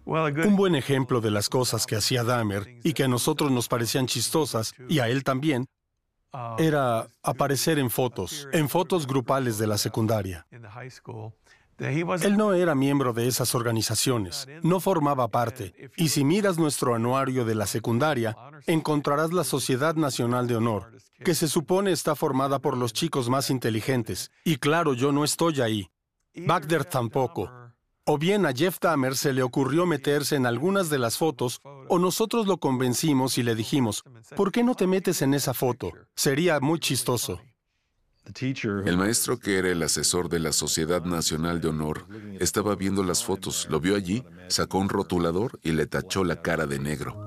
Un buen ejemplo de las cosas que hacía Dahmer y que a nosotros nos parecían chistosas, y a él también, era aparecer en fotos grupales de la secundaria. Él no era miembro de esas organizaciones, no formaba parte, y si miras nuestro anuario de la secundaria, encontrarás la Sociedad Nacional de Honor, que se supone está formada por los chicos más inteligentes, y claro, yo no estoy ahí. Bagder tampoco. O bien a Jeff Dahmer se le ocurrió meterse en algunas de las fotos, o nosotros lo convencimos y le dijimos, ¿por qué no te metes en esa foto? Sería muy chistoso. El maestro, que era el asesor de la Sociedad Nacional de Honor, estaba viendo las fotos, lo vio allí, sacó un rotulador y le tachó la cara de negro.